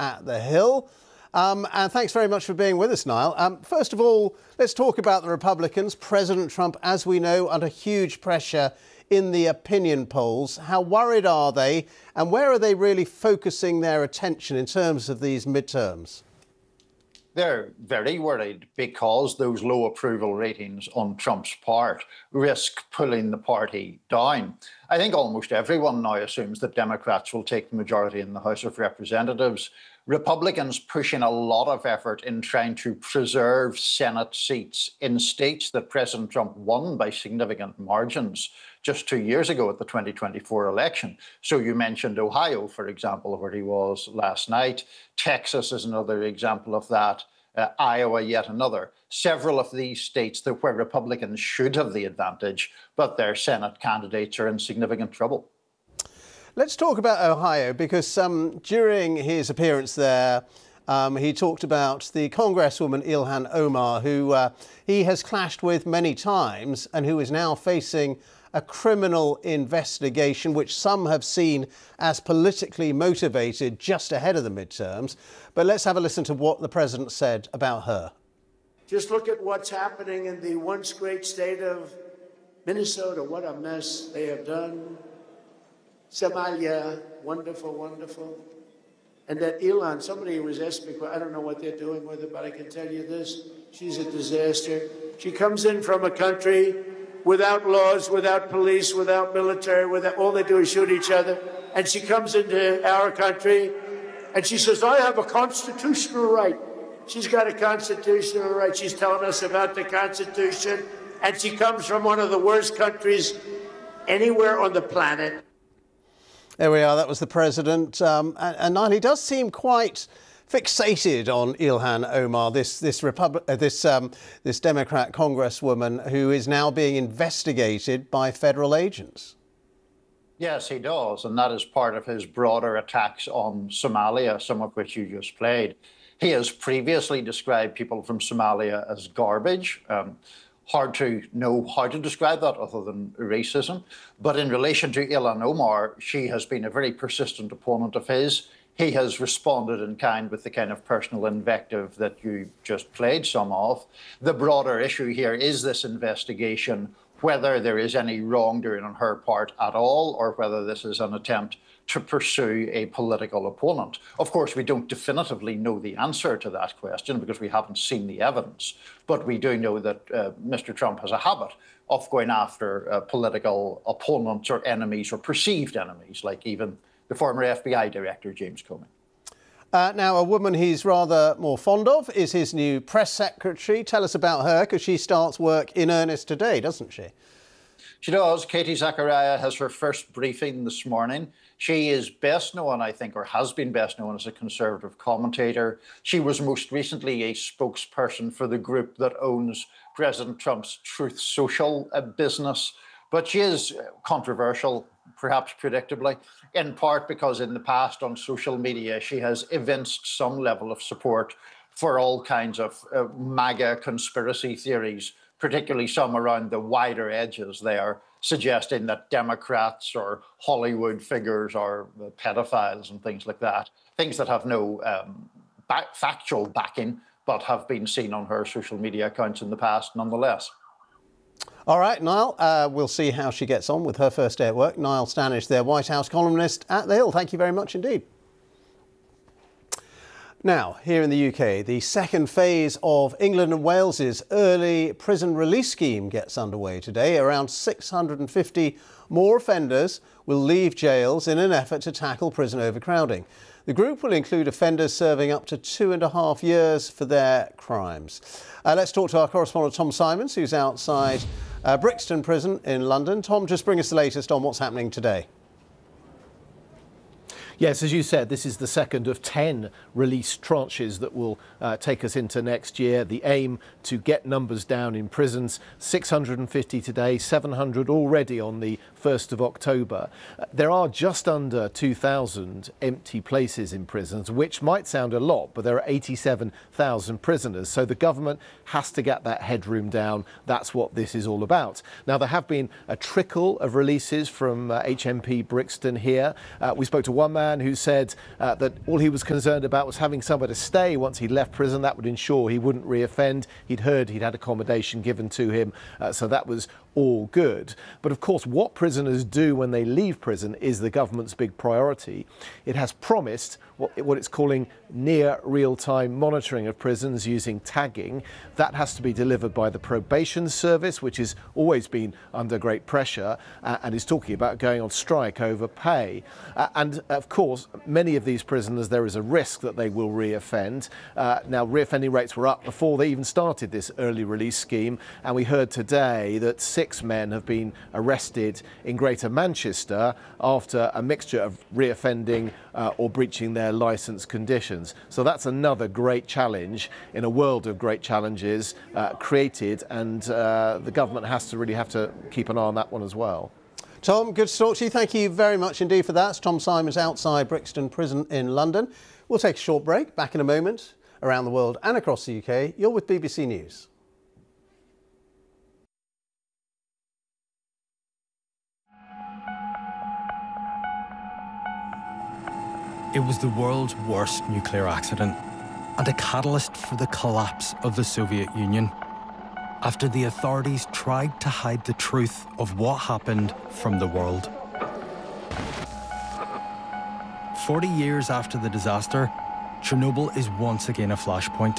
at the Hill. And thanks very much for being with us, Niall. First of all, let's talk about the Republicans. President Trump, as we know, under huge pressure in the opinion polls. How worried are they, and where are they really focusing their attention in terms of these midterms? They're very worried because those low approval ratings on Trump's part risk pulling the party down. I think almost everyone now assumes that Democrats will take the majority in the House of Representatives. Republicans pushing a lot of effort in trying to preserve Senate seats in states that President Trump won by significant margins just 2 years ago at the 2024 election. So you mentioned Ohio, for example, where he was last night. Texas is another example of that. Iowa, yet another. Several of these states where Republicans should have the advantage, but their Senate candidates are in significant trouble. Let's talk about Ohio, because during his appearance there, he talked about the Congresswoman Ilhan Omar, who he has clashed with many times and who is now facing a criminal investigation, which some have seen as politically motivated just ahead of the midterms. But let's have a listen to what the president said about her. Just look at what's happening in the once great state of Minnesota. What a mess they have done. Somalia, wonderful, wonderful. And that Ilhan, somebody was asking me, I don't know what they're doing with her, but I can tell you this, she's a disaster. She comes in from a country without laws, without police, without military, without, all they do is shoot each other. And she comes into our country and she says, I have a constitutional right. She's got a constitutional right. She's telling us about the Constitution. And she comes from one of the worst countries anywhere on the planet. There we are. That was the president. And Niall, he does seem quite fixated on Ilhan Omar, this Democrat congresswoman who is now being investigated by federal agents. Yes, he does. And that is part of his broader attacks on Somalia, some of which you just played. He has previously described people from Somalia as garbage. Hard to know how to describe that other than racism. But in relation to Ilhan Omar, she has been a very persistent opponent of his. He has responded in kind with the kind of personal invective that you just played some of. The broader issue here is this investigation, whether there is any wrongdoing on her part at all, or whether this is an attempt to pursue a political opponent. Of course, we don't definitively know the answer to that question because we haven't seen the evidence. But we do know that Mr. Trump has a habit of going after political opponents or enemies or perceived enemies, like even the former FBI director, James Comey. Now, a woman he's rather more fond of is his new press secretary. Tell us about her, because she starts work in earnest today, doesn't she? She does. Katie Zachariah has her first briefing this morning. She is best known, I think, or has been best known as a Conservative commentator. She was most recently a spokesperson for the group that owns President Trump's Truth Social business. But she is controversial, perhaps predictably, in part because in the past on social media, she has evinced some level of support for all kinds of MAGA conspiracy theories, particularly some around the wider edges there, suggesting that Democrats or Hollywood figures are pedophiles and things like that, things that have no factual backing, but have been seen on her social media accounts in the past nonetheless. All right, Niall, we'll see how she gets on with her first day at work. Niall Stanish, their White House columnist at The Hill. Thank you very much indeed. Now, here in the UK, the second phase of England and Wales's early prison release scheme gets underway today. Around 650 more offenders will leave jails in an effort to tackle prison overcrowding. The group will include offenders serving up to 2.5 years for their crimes. Let's talk to our correspondent Tom Simons, who's outside Brixton Prison in London. Tom, just bring us the latest on what's happening today. Yes, as you said, this is the second of 10 release tranches that will take us into next year. The aim to get numbers down in prisons, 650 today, 700 already on the 1st of October. There are just under 2,000 empty places in prisons, which might sound a lot, but there are 87,000 prisoners. So the government has to get that headroom down. That's what this is all about. Now, there have been a trickle of releases from HMP Brixton here. We spoke to one man man who said that all he was concerned about was having somewhere to stay once he left prison. That would ensure he wouldn't reoffend. He'd heard he'd had accommodation given to him, so that was all good. But of course, what prisoners do when they leave prison is the government's big priority. It has promised what it's calling near real-time monitoring of prisons using tagging. That has to be delivered by the probation service, which has always been under great pressure and is talking about going on strike over pay. And of course, many of these prisoners, there is a risk that they will reoffend. Now, reoffending rates were up before they even started this early release scheme, and we heard today that 6 men have been arrested in Greater Manchester after a mixture of reoffending or breaching their licence conditions. So that's another great challenge in a world of great challenges created, and the government has to keep an eye on that one as well. Tom, good to talk to you. Thank you very much indeed for that. Tom Simons outside Brixton Prison in London. We'll take a short break. Back in a moment. Around the world and across the UK, you're with BBC News. It was the world's worst nuclear accident and a catalyst for the collapse of the Soviet Union, after the authorities tried to hide the truth of what happened from the world. 40 years after the disaster, Chernobyl is once again a flashpoint.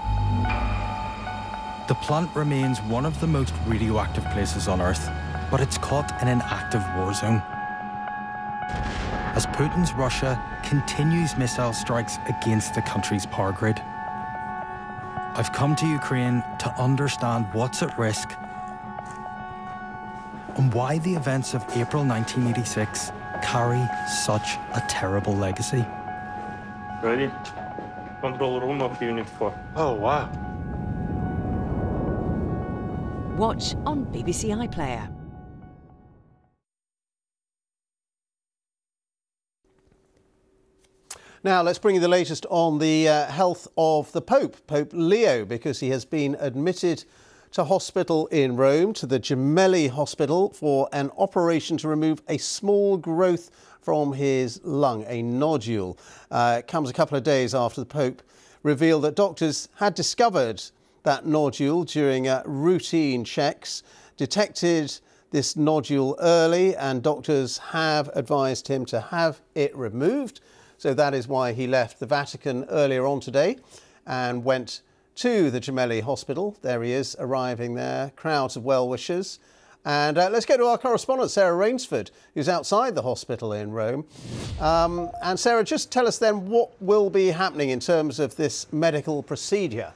The plant remains one of the most radioactive places on Earth, but it's caught in an active war zone, as Putin's Russia continues missile strikes against the country's power grid. I've come to Ukraine to understand what's at risk and why the events of April 1986 carry such a terrible legacy. Ready? Control room of Unit 4. Oh, wow. Watch on BBC iPlayer. Now, let's bring you the latest on the health of the Pope, Pope Leo, because he has been admitted to hospital in Rome, to the Gemelli Hospital, for an operation to remove a small growth from his lung, a nodule. It comes a couple of days after the Pope revealed that doctors had discovered that nodule during routine checks, detected this nodule early, and doctors have advised him to have it removed. So that is why he left the Vatican earlier on today and went to the Gemelli Hospital. There he is, arriving there, crowds of well-wishers. And let's go to our correspondent, Sarah Rainsford, who's outside the hospital in Rome. And Sarah, just tell us then what will be happening in terms of this medical procedure.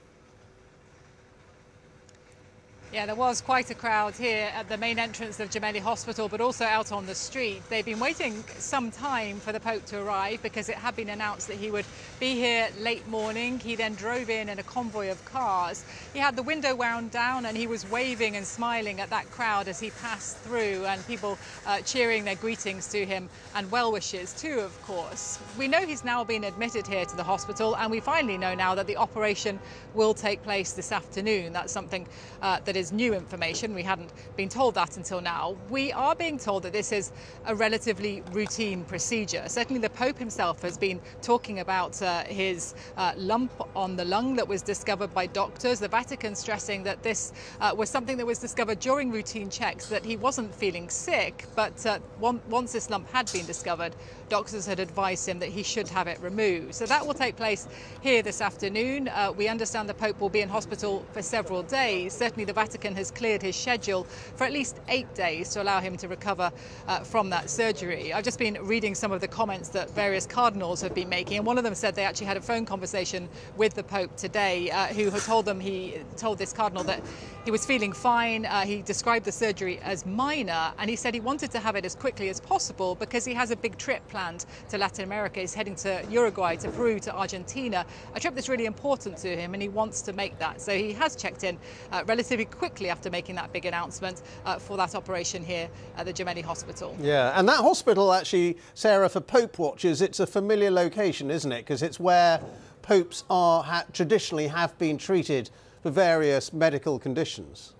Yeah, there was quite a crowd here at the main entrance of Gemelli Hospital, but also out on the street. They've been waiting some time for the Pope to arrive because it had been announced that he would be here late morning. He then drove in a convoy of cars. He had the window wound down and he was waving and smiling at that crowd as he passed through, and people cheering their greetings to him, and well wishes too, of course. We know he's now been admitted here to the hospital, and we finally know now that the operation will take place this afternoon. That's something that is new information. We hadn't been told that until now. We are being told that this is a relatively routine procedure. Certainly the Pope himself has been talking about his lump on the lung that was discovered by doctors. The Vatican stressing that this was something that was discovered during routine checks, that he wasn't feeling sick, but once this lump had been discovered, doctors had advised him that he should have it removed. So that will take place here this afternoon. We understand the Pope will be in hospital for several days. Certainly the Vatican has cleared his schedule for at least 8 days to allow him to recover from that surgery. I've just been reading some of the comments that various cardinals have been making, and one of them said they actually had a phone conversation with the Pope today, who had told this cardinal that he was feeling fine. He described the surgery as minor, and he said he wanted to have it as quickly as possible because he has a big trip planned to Latin America. He's heading to Uruguay, to Peru, to Argentina, a trip that's really important to him, and he wants to make that. So he has checked in relatively quickly after making that big announcement for that operation here at the Gemelli Hospital. Yeah, and that hospital actually, Sarah, for Pope watchers, it's a familiar location, isn't it? Because it's where popes traditionally have been treated for various medical conditions.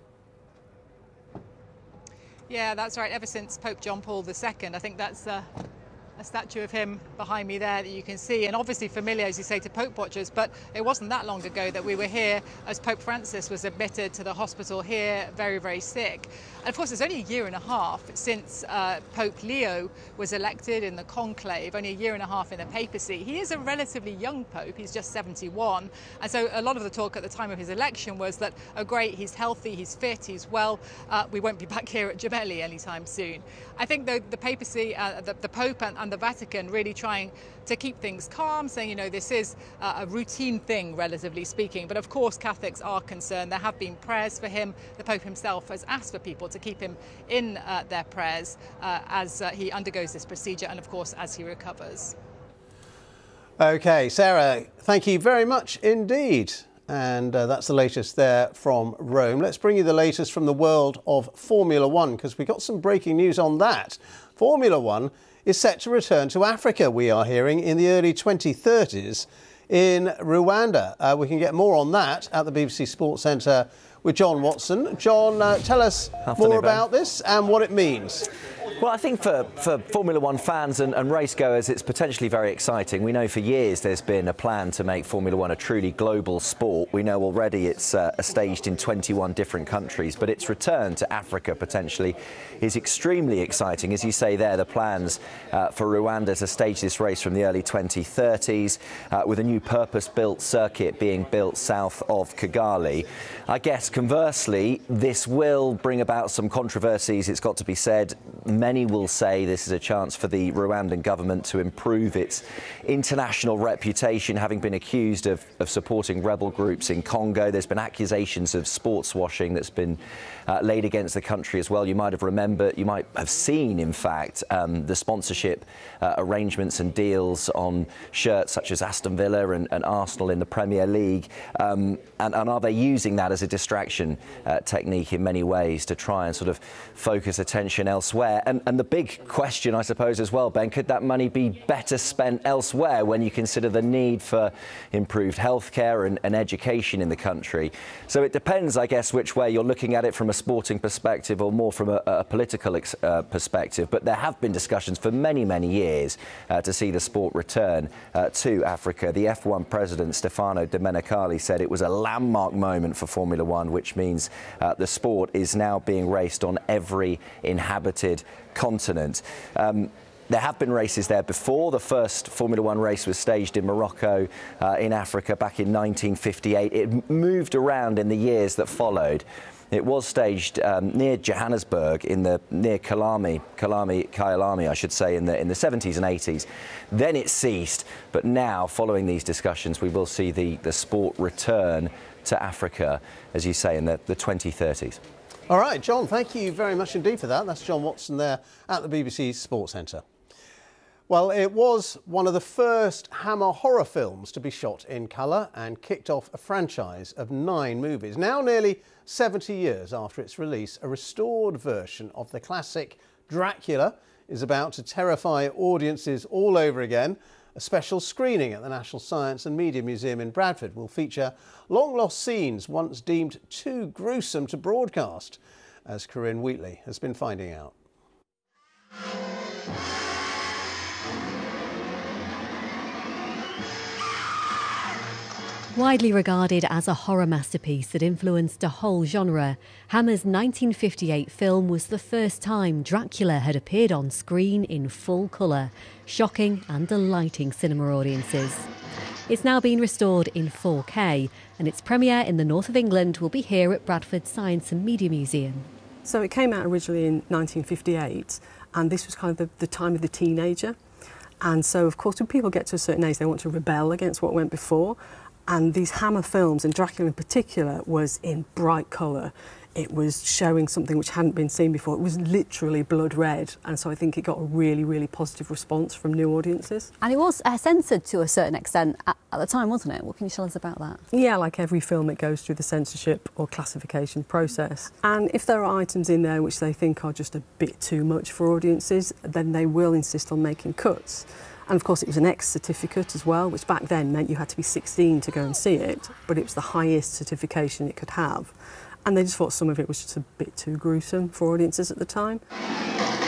Yeah, that's right. Ever since Pope John Paul II, I think that's a statue of him behind me there that you can see, and obviously familiar, as you say, to Pope watchers, but it wasn't that long ago that we were here as Pope Francis was admitted to the hospital here, very, very sick. And of course, it's only a year and a half since Pope Leo was elected in the conclave, only a year and a half in the papacy. He is a relatively young Pope, he's just 71, and so a lot of the talk at the time of his election was that, oh great, he's healthy, he's fit, he's well, we won't be back here at Gemelli anytime soon. I think the papacy, the Pope and the Vatican really trying to keep things calm, saying, you know, this is a routine thing, relatively speaking. But of course, Catholics are concerned. There have been prayers for him. The Pope himself has asked for people to keep him in their prayers as he undergoes this procedure and, of course, as he recovers. OK, Sarah, thank you very much indeed. And that's the latest there from Rome. Let's bring you the latest from the world of Formula One, because we got some breaking news on that. Formula One is set to return to Africa, we are hearing, in the early 2030s in Rwanda. We can get more on that at the BBC Sports Centre with John Watson. John, tell us more about this and what it means. Well, I think for Formula One fans and race goers, it's potentially very exciting. We know for years there's been a plan to make Formula One a truly global sport. We know already it's staged in 21 different countries, but its return to Africa potentially is extremely exciting. As you say there, the plans for Rwanda to stage this race from the early 2030s with a new purpose-built circuit being built south of Kigali. I guess conversely, this will bring about some controversies, it's got to be said. Many will say this is a chance for the Rwandan government to improve its international reputation, having been accused of supporting rebel groups in Congo. There's been accusations of sports washing that's been laid against the country as well. You might have seen, in fact, the sponsorship arrangements and deals on shirts such as Aston Villa and Arsenal in the Premier League. And are they using that as a distraction technique in many ways to try and sort of focus attention elsewhere? And the big question, I suppose, as well, Ben, could that money be better spent elsewhere when you consider the need for improved healthcare and education in the country? So it depends, I guess, which way you're looking at it, from a sporting perspective or more from a political perspective. But there have been discussions for many, many years to see the sport return to Africa. The F1 president, Stefano Domenicali, said it was a landmark moment for Formula One, which means the sport is now being raced on every inhabited continent. There have been races there before. The first Formula One race was staged in Morocco in Africa back in 1958. It moved around in the years that followed. It was staged near Johannesburg near Kyalami, I should say, in the 70s and 80s. Then it ceased, but now, following these discussions, we will see the sport return to Africa, as you say, in the 2030s. All right, John, thank you very much indeed for that. That's John Watson there at the BBC Sports Centre. Well, it was one of the first Hammer horror films to be shot in colour and kicked off a franchise of 9 movies. Now, nearly 70 years after its release, a restored version of the classic Dracula is about to terrify audiences all over again. A special screening at the National Science and Media Museum in Bradford will feature long-lost scenes once deemed too gruesome to broadcast, as Corinne Wheatley has been finding out. Widely regarded as a horror masterpiece that influenced a whole genre, Hammer's 1958 film was the first time Dracula had appeared on screen in full colour, shocking and delighting cinema audiences. It's now been restored in 4K, and its premiere in the north of England will be here at Bradford Science and Media Museum. So it came out originally in 1958, and this was kind of the time of the teenager. And so, of course, when people get to a certain age, they want to rebel against what went before. And these Hammer films, and Dracula in particular, was in bright colour. It was showing something which hadn't been seen before. It was literally blood red, and so I think it got a really, really positive response from new audiences. And it was censored to a certain extent at the time, wasn't it? What can you tell us about that? Yeah, like every film, it goes through the censorship or classification process. And if there are items in there which they think are just a bit too much for audiences, then they will insist on making cuts. And of course it was an X certificate as well, which back then meant you had to be 16 to go and see it, but it was the highest certification it could have. And they just thought some of it was just a bit too gruesome for audiences at the time.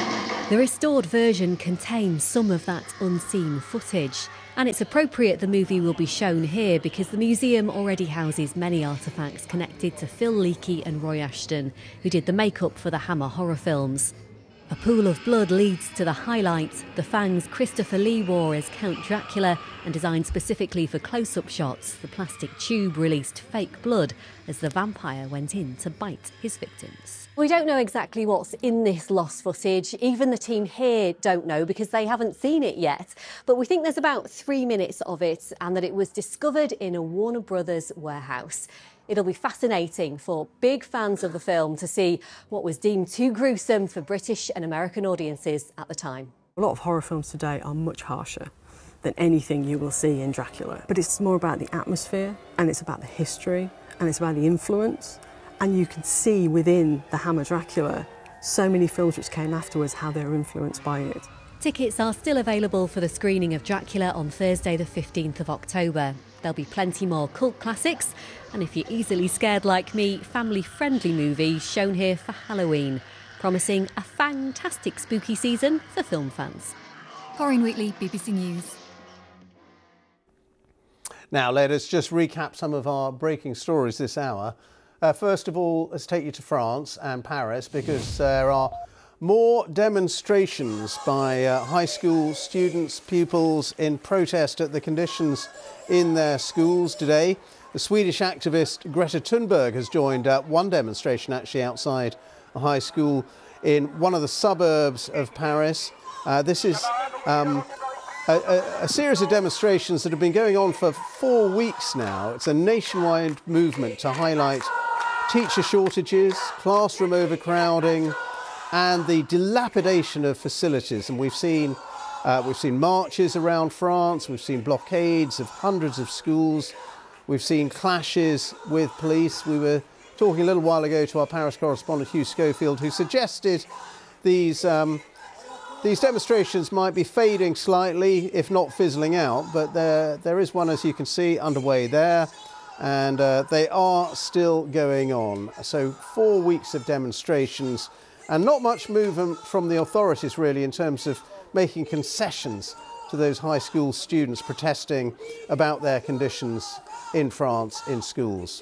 The restored version contains some of that unseen footage, and it's appropriate the movie will be shown here because the museum already houses many artefacts connected to Phil Leakey and Roy Ashton, who did the makeup for the Hammer horror films. A pool of blood leads to the highlights, the fangs Christopher Lee wore as Count Dracula, and designed specifically for close-up shots, the plastic tube released fake blood as the vampire went in to bite his victims. We don't know exactly what's in this lost footage. Even the team here don't know because they haven't seen it yet. But we think there's about 3 minutes of it and that it was discovered in a Warner Brothers warehouse. It'll be fascinating for big fans of the film to see what was deemed too gruesome for British and American audiences at the time. A lot of horror films today are much harsher than anything you will see in Dracula. But it's more about the atmosphere, and it's about the history, and it's about the influence. And you can see within the Hammer Dracula so many films which came afterwards how they were influenced by it. Tickets are still available for the screening of Dracula on Thursday the 15th of October. There'll be plenty more cult classics, and if you're easily scared like me, family-friendly movies shown here for Halloween, promising a fantastic spooky season for film fans. Corinne Wheatley, BBC News. Now, let us just recap some of our breaking stories this hour. First of all, let's take you to France and Paris because there are more demonstrations by high school students, pupils in protest at the conditions in their schools today. The Swedish activist Greta Thunberg has joined one demonstration actually outside a high school in one of the suburbs of Paris. This is a series of demonstrations that have been going on for 4 weeks now. It's a nationwide movement to highlight teacher shortages, classroom overcrowding, and the dilapidation of facilities. And we've seen marches around France, we've seen blockades of hundreds of schools, we've seen clashes with police. We were talking a little while ago to our Paris correspondent Hugh Schofield, who suggested these demonstrations might be fading slightly, if not fizzling out, but there is one, as you can see, underway there, and they are still going on. So 4 weeks of demonstrations, and not much movement from the authorities really in terms of making concessions to those high school students protesting about their conditions in France in schools.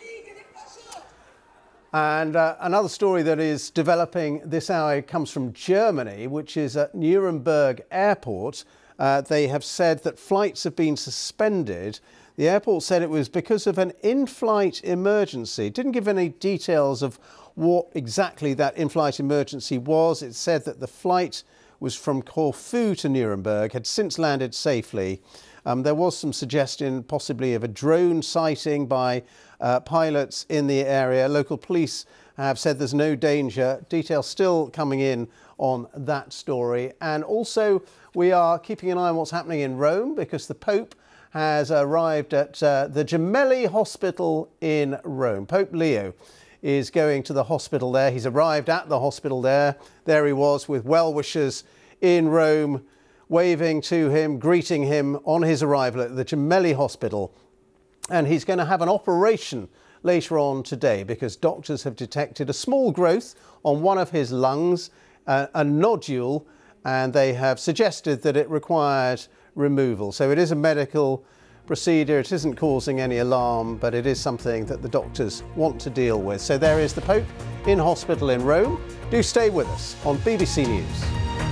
And another story that is developing this hour comes from Germany, which is at Nuremberg Airport. They have said that flights have been suspended. The airport said it was because of an in-flight emergency. It didn't give any details of what exactly that in-flight emergency was. It said that the flight was from Corfu to Nuremberg, had since landed safely. There was some suggestion possibly of a drone sighting by pilots in the area. Local police have said there's no danger. Details still coming in on that story. And also we are keeping an eye on what's happening in Rome because the Pope has arrived at the Gemelli Hospital in Rome. Pope Leo is going to the hospital there. He's arrived at the hospital there. There he was with well-wishers in Rome, waving to him, greeting him on his arrival at the Gemelli Hospital. And he's going to have an operation later on today because doctors have detected a small growth on one of his lungs, a nodule, and they have suggested that it required removal. So it is a medical procedure. It isn't causing any alarm, but it is something that the doctors want to deal with. So there is the Pope in hospital in Rome. Do stay with us on BBC News.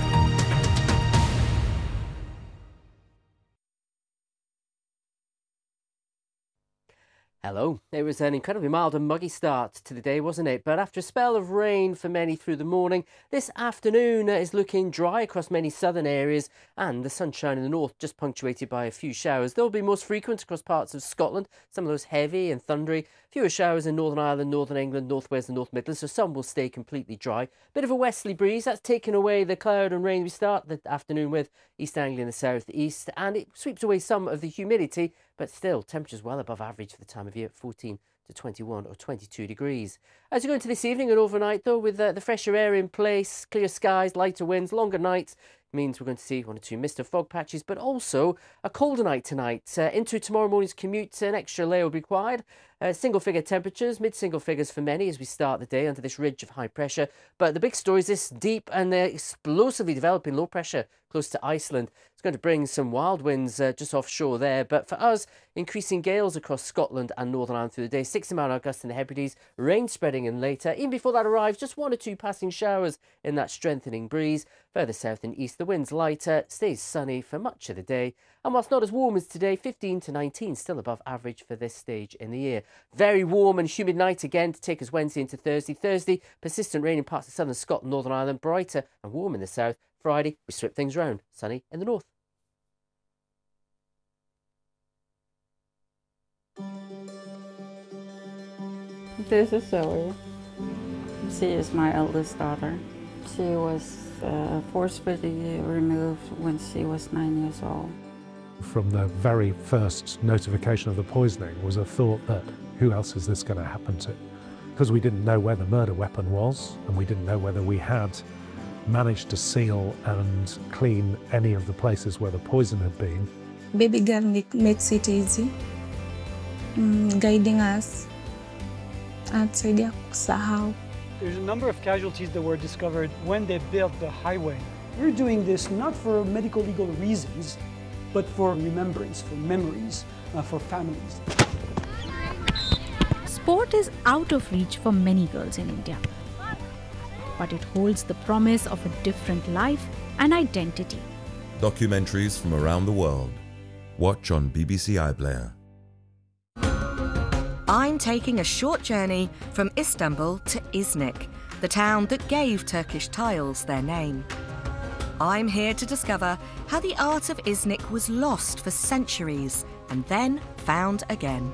Hello. It was an incredibly mild and muggy start to the day, wasn't it? But after a spell of rain for many through the morning, this afternoon is looking dry across many southern areas, and the sunshine in the north just punctuated by a few showers. They'll be most frequent across parts of Scotland, some of those heavy and thundery. Fewer showers in Northern Ireland, Northern England, North Wales and North Midlands, so some will stay completely dry. Bit of a westerly breeze, that's taken away the cloud and rain we start the afternoon with. East Anglia in the southeast, and it sweeps away some of the humidity, but still temperatures well above average for the time of year at 14 to 21 or 22 degrees. As we go into this evening and overnight though, with the fresher air in place, clear skies, lighter winds, longer nights, means we're going to see 1 or 2 mist or fog patches, but also a colder night tonight. Into tomorrow morning's commute, an extra layer will be required. Single-figure temperatures, mid-single figures for many as we start the day under this ridge of high pressure. But the big story is this deep and explosively developing low pressure close to Iceland. It's going to bring some wild winds just offshore there. But for us, increasing gales across Scotland and Northern Ireland through the day. 60-mile-an-hour gusts in the Hebrides, rain spreading in later. Even before that arrives, just 1 or 2 passing showers in that strengthening breeze. Further south and east, the wind's lighter, stays sunny for much of the day. And whilst not as warm as today, 15 to 19, still above average for this stage in the year. Very warm and humid night again to take us Wednesday into Thursday. Thursday, persistent rain in parts of southern Scotland, Northern Ireland, brighter and warm in the south. Friday, we swip things round, sunny in the north. This is Zoe. She is my eldest daughter. She was forcefully removed when she was 9 years old. From the very first notification of the poisoning was a thought that who else is this going to happen to? Because we didn't know where the murder weapon was, and we didn't know whether we had managed to seal and clean any of the places where the poison had been. Baby garlic makes it easy, guiding us. There's a number of casualties that were discovered when they built the highway. We're doing this not for medical legal reasons, but for remembrance, for memories, for families. Sport is out of reach for many girls in India, but it holds the promise of a different life and identity. Documentaries from around the world. Watch on BBC iPlayer. I'm taking a short journey from Istanbul to Iznik, the town that gave Turkish tiles their name. I'm here to discover how the art of Iznik was lost for centuries and then found again.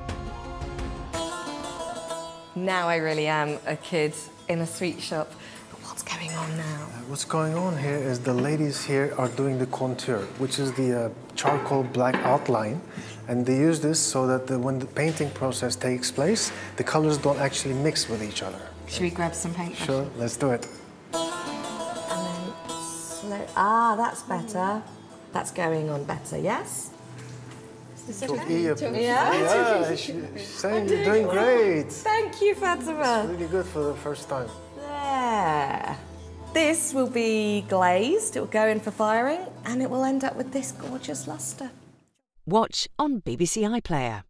Now I really am a kid in a sweet shop. But what's going on now? What's going on here is the ladies here are doing the contour, which is the charcoal black outline. And they use this so that when the painting process takes place, the colors don't actually mix with each other. Should we grab some paint? Sure, let's do it. And then slow. Ah, that's better. That's going on better, yes? Is this okay? Yeah, she's saying you're doing great. Thank you, Fatima. It's really good for the first time. There. This will be glazed, it will go in for firing, and it will end up with this gorgeous lustre. Watch on BBC iPlayer.